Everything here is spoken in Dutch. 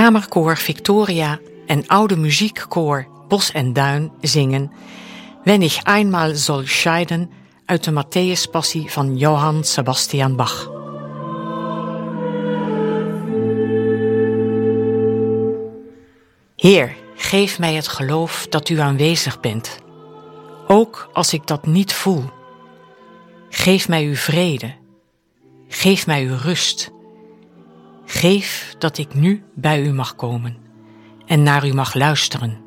Kamerkoor Victoria en oude muziekkoor Bos en Duin zingen Wenn ich einmal soll scheiden uit de Matthäuspassie van Johann Sebastian Bach. Heer, geef mij het geloof dat u aanwezig bent, ook als ik dat niet voel. Geef mij uw vrede, geef mij uw rust. Geef dat ik nu bij u mag komen en naar u mag luisteren.